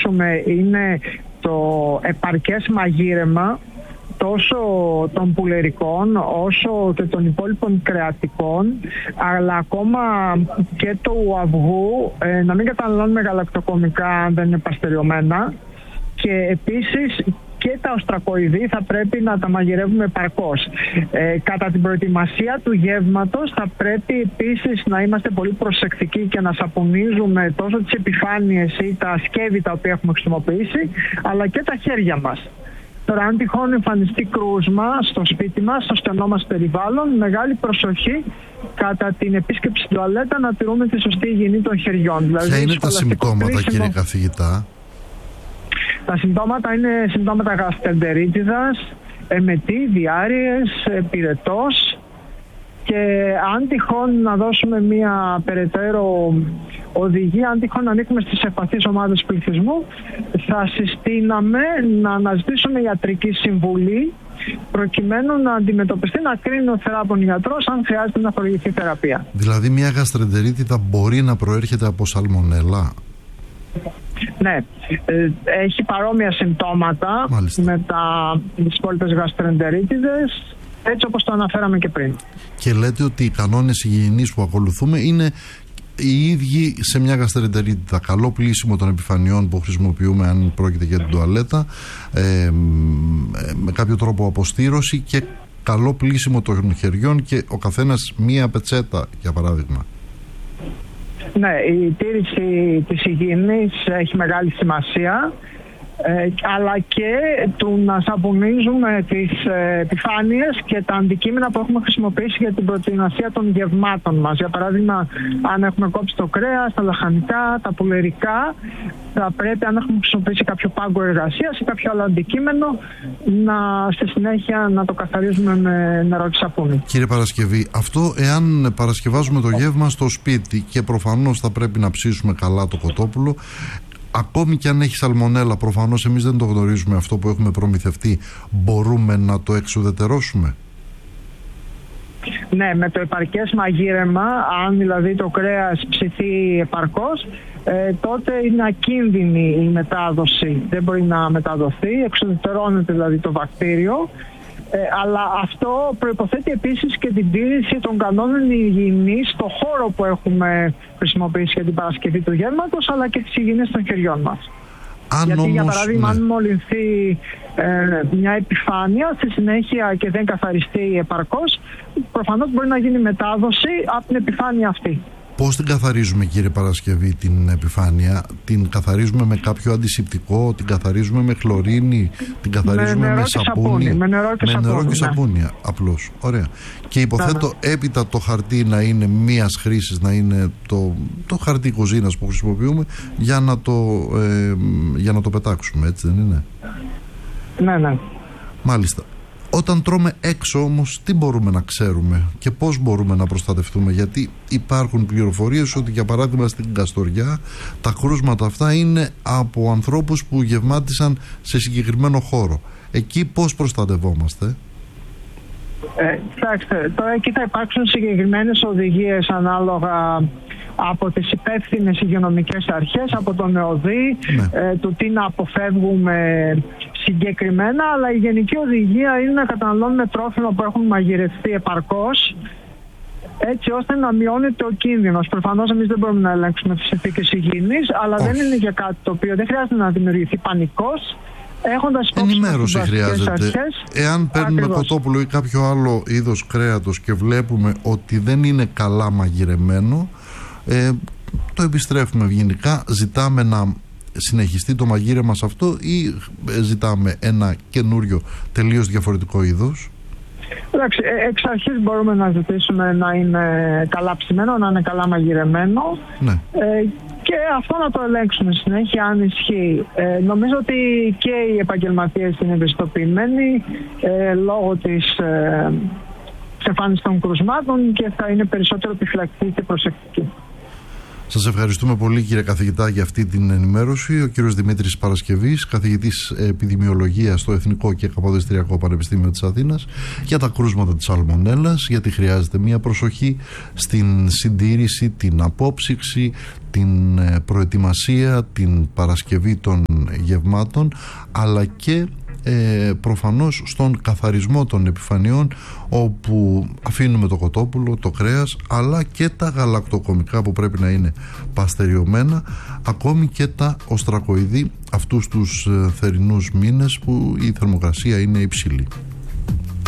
εξασφαλίσουμε είναι το επαρκές μαγείρεμα τόσο των πουλερικών όσο και των υπόλοιπων κρεατικών, αλλά ακόμα και του αυγού, να μην καταναλώνουμε γαλακτοκομικά αν δεν είναι παστεριωμένα, και επίσης και τα οστρακοειδή θα πρέπει να τα μαγειρεύουμε επαρκώς. Κατά την προετοιμασία του γεύματος θα πρέπει επίσης να είμαστε πολύ προσεκτικοί και να σαπουνίζουμε τόσο τις επιφάνειες ή τα σκεύη τα οποία έχουμε χρησιμοποιήσει, αλλά και τα χέρια μας. Τώρα, αν τυχόν εμφανιστεί κρούσμα στο σπίτι μας, στο στενό μας περιβάλλον, μεγάλη προσοχή κατά την επίσκεψη στην τουαλέτα να τηρούμε τη σωστή υγιεινή των χεριών. Δηλαδή, ποια είναι τα συμπτώματα, κύριε καθηγητά? Τα συμπτώματα είναι συμπτώματα γαστρεντερίτιδας, εμετή, διάρειες, πυρετός, και αν τυχόν να δώσουμε μία περαιτέρω οδηγία, αν τυχόν ανήκουμε στις ευπαθείς ομάδες πληθυσμού, θα συστήναμε να αναζητήσουμε ιατρική συμβουλή προκειμένου να αντιμετωπιστεί, να κρίνει ο θεράπων γιατρός αν χρειάζεται να χορηγηθεί θεραπεία. Δηλαδή μια γαστρεντερίτιδα μπορεί να προέρχεται από σαλμονέλα? Ναι, έχει παρόμοια συμπτώματα. Μάλιστα. Με τις υπόλοιπες γαστρεντερίτιδες, έτσι όπως το αναφέραμε και πριν. Και λέτε ότι οι κανόνες υγιεινής που ακολουθούμε είναι οι ίδιοι σε μια γαστρεντερίτιδα. Καλό πλήσιμο των επιφανειών που χρησιμοποιούμε αν πρόκειται για την τουαλέτα, με κάποιο τρόπο αποστήρωση, και καλό πλήσιμο των χεριών, και ο καθένας μία πετσέτα, για παράδειγμα. Ναι, η τήρηση της υγιεινής έχει μεγάλη σημασία, αλλά και του να σαπουνίζουμε τις επιφάνειες και τα αντικείμενα που έχουμε χρησιμοποιήσει για την προετοιμασία των γευμάτων μας. Για παράδειγμα, αν έχουμε κόψει το κρέας, τα λαχανικά, τα πουλερικά, θα πρέπει, αν έχουμε χρησιμοποιήσει κάποιο πάγκο εργασίας ή κάποιο άλλο αντικείμενο, στη συνέχεια να το καθαρίζουμε με νερό και σαπούνι. Κύριε Παρασκευή, αυτό εάν παρασκευάζουμε το γεύμα στο σπίτι, και προφανώς θα πρέπει να ψήσουμε καλά το κοτόπουλο, ακόμη και αν έχει σαλμονέλα, προφανώς εμείς δεν το γνωρίζουμε αυτό που έχουμε προμηθευτεί, μπορούμε να το εξουδετερώσουμε? Ναι, με το επαρκές μαγείρεμα, αν δηλαδή το κρέας ψηθεί επαρκώς, τότε είναι ακίνδυνη η μετάδοση. Δεν μπορεί να μεταδοθεί, εξουδετερώνεται δηλαδή το βακτήριο. Αλλά αυτό προϋποθέτει επίσης και την τήρηση των κανόνων υγιεινής στο χώρο που έχουμε χρησιμοποιήσει για την παρασκευή του γεύματος, αλλά και της υγιεινής των χεριών μας. Γιατί για παράδειγμα, αν μολυνθεί μια επιφάνεια στη συνέχεια και δεν καθαριστεί επαρκώς, προφανώς μπορεί να γίνει μετάδοση από την επιφάνεια αυτή. Πώς την καθαρίζουμε, κύριε Παρασκευή, την επιφάνεια? Την καθαρίζουμε με κάποιο αντισηπτικό, την καθαρίζουμε με χλωρίνη, την καθαρίζουμε με σαπούνι? Με νερό και σαπούνι, απλώς. Ωραία. Και υποθέτω έπειτα το χαρτί να είναι μίας χρήσης, να είναι το χαρτί κουζίνας που χρησιμοποιούμε για να το πετάξουμε, έτσι δεν είναι? Ναι. Μάλιστα. Όταν τρώμε έξω όμως, τι μπορούμε να ξέρουμε και πώς μπορούμε να προστατευτούμε? Γιατί υπάρχουν πληροφορίες ότι, για παράδειγμα, στην Καστοριά τα κρούσματα αυτά είναι από ανθρώπους που γευμάτισαν σε συγκεκριμένο χώρο. Εκεί πώς προστατευόμαστε? Κοιτάξτε, τώρα εκεί θα υπάρξουν συγκεκριμένες οδηγίες ανάλογα από τις υπεύθυνες υγειονομικές αρχές, από τον ΕΟΔΗ, του τι να αποφεύγουμε συγκεκριμένα, αλλά η γενική οδηγία είναι να καταναλώνουμε τρόφιμα που έχουν μαγειρευτεί επαρκώς, έτσι ώστε να μειώνεται ο κίνδυνος. Προφανώς εμείς δεν μπορούμε να ελέγξουμε τις συνθήκες υγιεινής, αλλά δεν είναι για κάτι το οποίο δεν χρειάζεται να δημιουργηθεί πανικός. Ενημέρωση χρειάζεται. Εάν παίρνουμε κοτόπουλο ή κάποιο άλλο είδος κρέατος και βλέπουμε ότι δεν είναι καλά μαγειρεμένο, το επιστρέφουμε ευγενικά, ζητάμε να συνεχιστεί το μαγείρεμα σε αυτό, ή ζητάμε ένα καινούριο τελείως διαφορετικό είδος? Εντάξει, εξ αρχής μπορούμε να ζητήσουμε να είναι καλά ψημένο, να είναι καλά μαγειρεμένο, και αυτό να το ελέγξουμε συνέχεια αν ισχύει. Νομίζω ότι και οι επαγγελματίες είναι ευαισθητοποιημένοι λόγω της εμφάνισης των κρουσμάτων και θα είναι περισσότερο επιφυλακτικοί και προσεκτικοί. Σας ευχαριστούμε πολύ, κύριε καθηγητά, για αυτή την ενημέρωση. Ο κύριος Δημήτρης Παρασκευής, καθηγητής επιδημιολογίας στο Εθνικό και Καποδιστριακό Πανεπιστήμιο της Αθήνας, για τα κρούσματα της σαλμονέλας, γιατί χρειάζεται μια προσοχή στην συντήρηση, την απόψυξη, την προετοιμασία, την παρασκευή των γευμάτων, αλλά και προφανώς στον καθαρισμό των επιφανειών, όπου αφήνουμε το κοτόπουλο, το κρέας, αλλά και τα γαλακτοκομικά που πρέπει να είναι παστεριωμένα, ακόμη και τα οστρακοειδή αυτούς τους θερινούς μήνες που η θερμοκρασία είναι υψηλή.